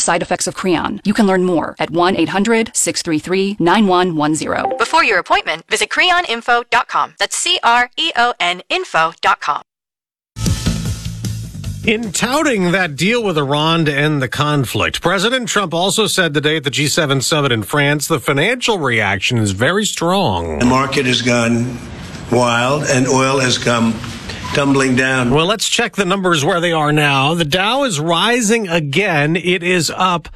side effects of Creon. You can learn more at 1-800-633-9110. Before your appointment, visit creoninfo.com. That's CREON info.com. In touting that deal with Iran to end the conflict, President Trump also said today at the G7 summit in France, the financial reaction is very strong. The market has gone wild and oil has come tumbling down. Well, let's check the numbers where they are now. The Dow is rising again. It is up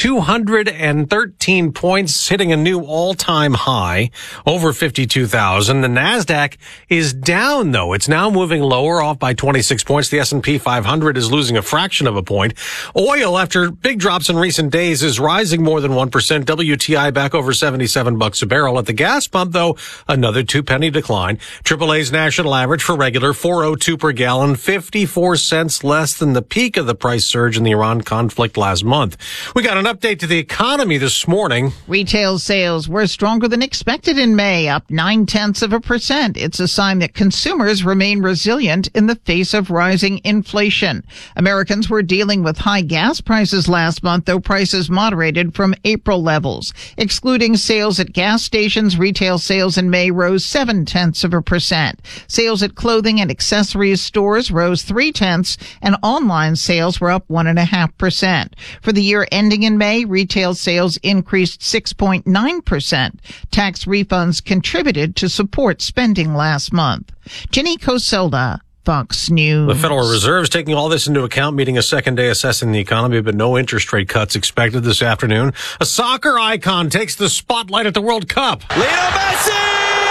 213 points, hitting a new all-time high, over 52,000. The NASDAQ is down, though. It's now moving lower, off by 26 points. The S&P 500 is losing a fraction of a point. Oil, after big drops in recent days, is rising more than 1%. WTI back over $77 a barrel. At the gas pump, though, another 2-penny decline. AAA's national average for regular, $4.02 per gallon, 54 cents less than the peak of the price surge in the Iran conflict last month. We got an update to the economy this morning. Retail sales were stronger than expected in May, up 0.9%. It's a sign that consumers remain resilient in the face of rising inflation. Americans were dealing with high gas prices last month, though prices moderated from April levels. Excluding sales at gas stations, retail sales in May rose 0.7%. Sales at clothing and accessories stores rose 0.3%, and online sales were up 1.5%. For the year ending in May, retail sales increased 6.9%. Tax refunds contributed to support spending last month. Jenny Coselda, Fox News. The Federal Reserve is taking all this into account, meeting a second day assessing the economy, but no interest rate cuts expected this afternoon. A soccer icon takes the spotlight at the World Cup. Leo Messi!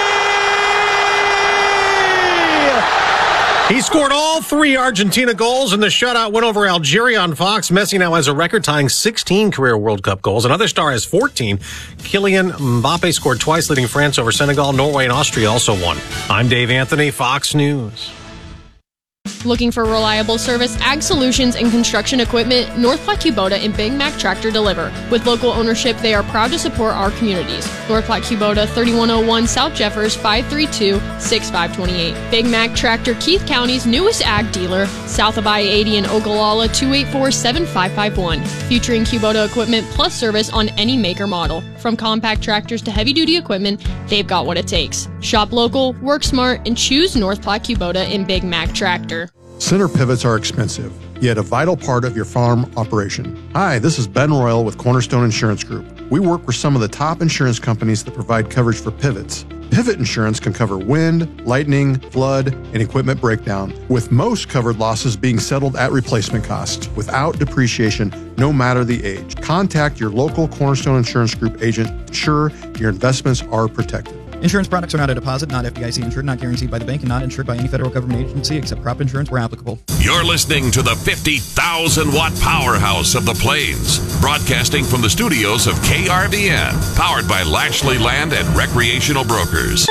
He scored all 3 Argentina goals in the shutout win over Algeria on Fox. Messi now has a record-tying 16 career World Cup goals. Another star has 14. Kylian Mbappe scored twice, leading France over Senegal. Norway and Austria also won. I'm Dave Anthony, Fox News. Looking for reliable service, ag solutions, and construction equipment? North Platte Kubota and Big Mac Tractor deliver. With local ownership, they are proud to support our communities. North Platte Kubota, 3101 South Jeffers, 532-6528. Big Mac Tractor, Keith County's newest ag dealer, south of I-80 in Ogallala, 284-7551. Featuring Kubota equipment plus service on any make or model. From compact tractors to heavy-duty equipment, they've got what it takes. Shop local, work smart, and choose North Platte Kubota and Big Mac Tractor. Center pivots are expensive, yet a vital part of your farm operation. Hi, this is Ben Royal with Cornerstone Insurance Group. We work with some of the top insurance companies that provide coverage for pivots. Pivot insurance can cover wind, lightning, flood, and equipment breakdown, with most covered losses being settled at replacement cost, without depreciation, no matter the age. Contact your local Cornerstone Insurance Group agent to ensure your investments are protected. Insurance products are not a deposit, not FDIC insured, not guaranteed by the bank, and not insured by any federal government agency except crop insurance where applicable. You're listening to the 50,000-watt powerhouse of the Plains, broadcasting from the studios of KRVN, powered by Lashley Land and Recreational Brokers.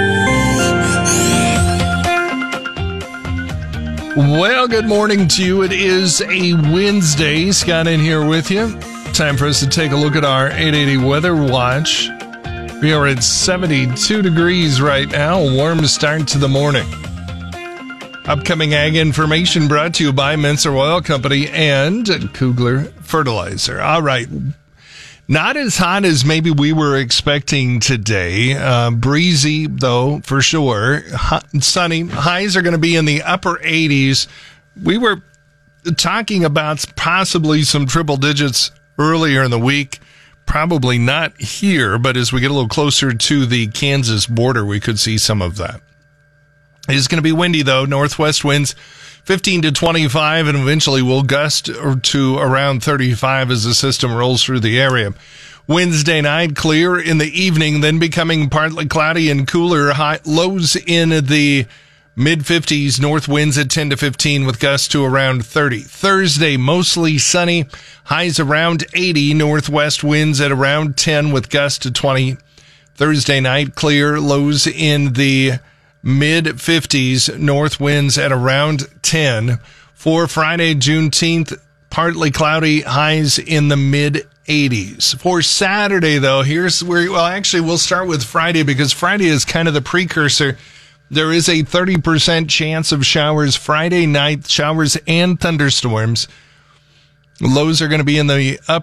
Well, good morning to you. It is a Wednesday. Scott in here with you. Time for us to take a look at our 880 Weather Watch. We are at 72 degrees right now. A warm start to the morning. Upcoming ag information brought to you by Menser Oil Company and Kugler Fertilizer. All right. Not as hot as maybe we were expecting today. Breezy, though, for sure. Hot and sunny. Highs are going to be in the upper 80s. We were talking about possibly some triple digits earlier in the week. Probably not here, but as we get a little closer to the Kansas border, we could see some of that. It is going to be windy, though. Northwest winds 15 to 25, and eventually will gust to around 35 as the system rolls through the area. Wednesday night, clear in the evening, then becoming partly cloudy and cooler. High lows in the mid-50s, north winds at 10 to 15 with gusts to around 30. Thursday, mostly sunny, highs around 80, northwest winds at around 10 with gusts to 20. Thursday night, clear, lows in the mid-50s, north winds at around 10. For Friday, Juneteenth, partly cloudy, highs in the mid-80s. For Saturday, though, here's where, well, actually, we'll start with Friday because Friday is kind of the precursor. There is a 30% chance of showers Friday night, showers and thunderstorms. Lows are going to be in the